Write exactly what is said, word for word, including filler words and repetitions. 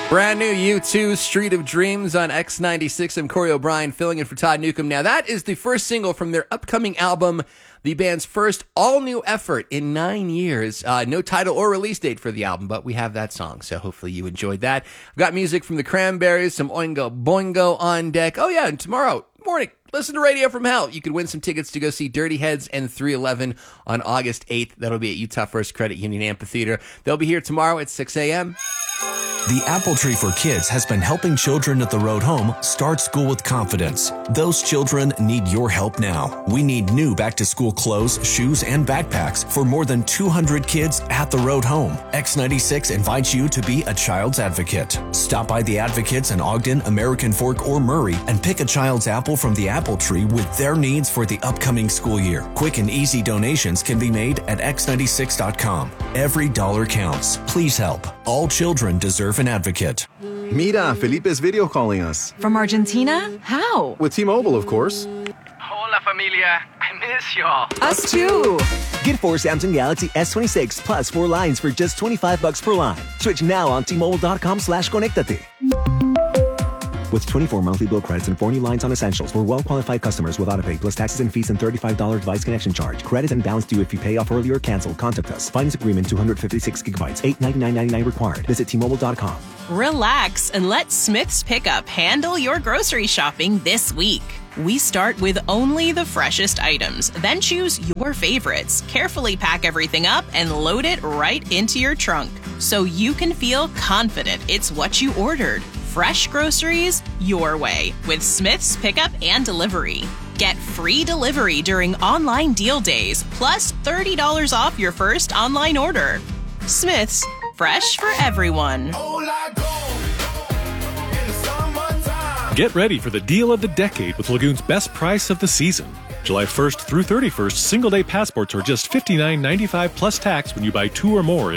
Brand new U two, Street of Dreams on X ninety-six. I'm Corey O'Brien filling in for Todd Newcomb. Now, that is the first single from their upcoming album, the band's first all-new effort in nine years. Uh, no title or release date for the album, but we have that song, so hopefully you enjoyed that. I've got music from the Cranberries, some Oingo Boingo on deck. Oh, yeah, and tomorrow morning, listen to Radio from Hell. You could win some tickets to go see Dirty Heads and three eleven on August eighth. That'll be at Utah First Credit Union Amphitheater. They'll be here tomorrow at six a.m. The Apple Tree for Kids has been helping children at the road home start school with confidence. Those children need your help now. We need new back-to-school clothes, shoes, and backpacks for more than two hundred kids at the road home. X ninety-six invites you to be a child's advocate. Stop by the Advocates in Ogden, American Fork, or Murray and pick a child's apple from the Apple Tree with their needs for the upcoming school year. Quick and easy donations can be made at x ninety-six dot com. Every dollar counts. Please help. All children deserve an advocate. Mira, Felipe's video calling us. From Argentina? How? With T-Mobile, of course. Hola, familia. I miss y'all. Us too. Get four Samsung Galaxy S twenty-six plus four lines for just twenty-five bucks per line. Switch now on T-Mobile.com slash Conectate. With twenty-four monthly bill credits and four new lines on essentials for well-qualified customers with autopay plus taxes and fees and thirty-five dollars device connection charge. Credit and balance due if you pay off early or cancel. Contact us. Finance agreement two hundred fifty-six gigabytes. eight ninety-nine ninety-nine required. Visit T Mobile dot com. Relax and let Smith's Pickup handle your grocery shopping this week. We start with only the freshest items, then choose your favorites, carefully pack everything up, and load it right into your trunk so you can feel confident it's what you ordered. Fresh groceries your way with Smith's Pickup and Delivery. Get free delivery during online deal days, plus thirty dollars off your first online order. Smith's, fresh for everyone. Get ready for the deal of the decade with Lagoon's best price of the season. July first through thirty-first, single-day passports are just fifty-nine ninety-five plus tax when you buy two or more